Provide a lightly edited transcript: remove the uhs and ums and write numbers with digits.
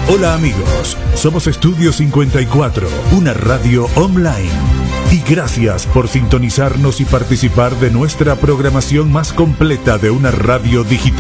Hola amigos, somos Estudio 54, una radio online. Y gracias por sintonizarnos y participar de nuestra programación más completa de una radio digital.